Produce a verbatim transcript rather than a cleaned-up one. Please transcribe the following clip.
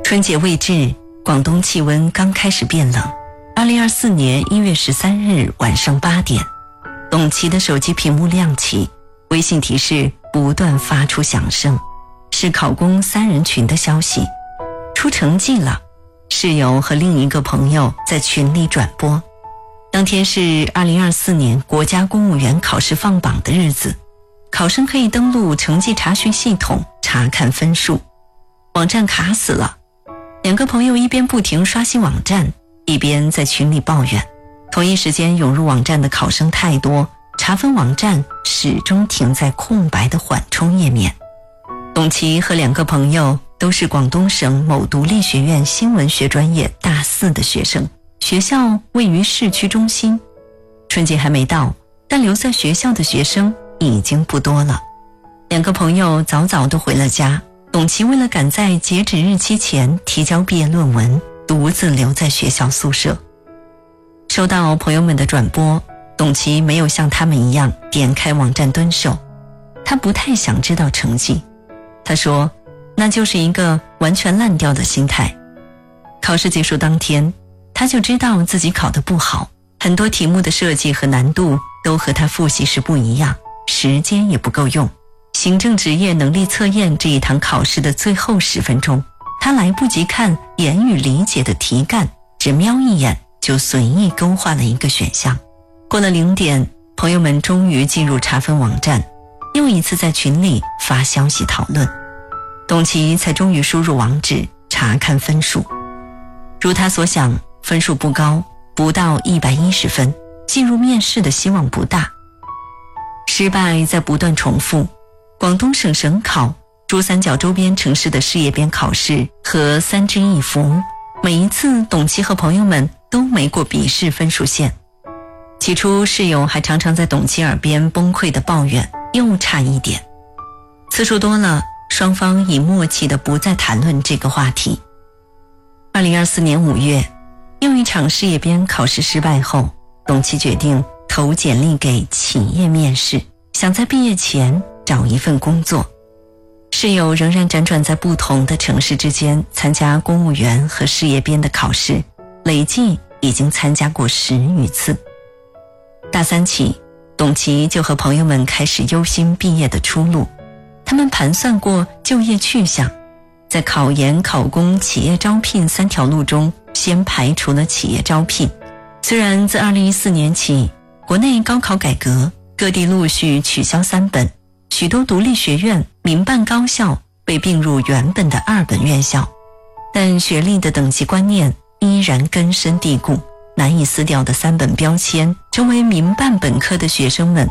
春节未至，广东气温刚开始变冷。二零二四年一月十三日晚上八点，董琦的手机屏幕亮起，微信提示不断发出响声，是考公三人群的消息。出成绩了，室友和另一个朋友在群里转播。当天是二零二四年国家公务员考试放榜的日子，考生可以登录成绩查询系统查看分数。网站卡死了，两个朋友一边不停刷新网站，一边在群里抱怨，同一时间涌入网站的考生太多，查分网站始终停在空白的缓冲页面。董琦和两个朋友都是广东省某独立学院新闻学专业大四的学生，学校位于市区中心。春节还没到，但留在学校的学生已经不多了。两个朋友早早都回了家，董琦为了赶在截止日期前提交毕业论文，独自留在学校宿舍。收到朋友们的转播，董琦没有像他们一样点开网站蹲守，他不太想知道成绩。他说，那就是一个完全烂掉的心态。考试结束当天，他就知道自己考得不好，很多题目的设计和难度都和他复习时不一样，时间也不够用。行政职业能力测验这一堂考试的最后十分钟，他来不及看言语理解的题干，只瞄一眼就随意勾画了一个选项。过了零点，朋友们终于进入查分网站，又一次在群里发消息讨论，董琦才终于输入网址查看分数。如他所想，分数不高，不到一百一十分，进入面试的希望不大。失败在不断重复，广东省省考、珠三角周边城市的事业编考试和三支一扶，每一次董琦和朋友们都没过笔试分数线。起初室友还常常在董琦耳边崩溃地抱怨，又差一点。次数多了，双方已默契地不再谈论这个话题。二零二四年五月，又一场事业编考试失败后，董琦决定投简历给企业面试，想在毕业前找一份工作。室友仍然辗转在不同的城市之间参加公务员和事业编的考试，累计已经参加过十余次。大三起，董琦就和朋友们开始忧心毕业的出路。他们盘算过就业去向，在考研、考公、企业招聘三条路中，先排除了企业招聘。虽然自二零一四年起，国内高考改革，各地陆续取消三本，许多独立学院、民办高校被并入原本的二本院校，但学历的等级观念依然根深蒂固，难以撕掉的三本标签，成为民办本科的学生们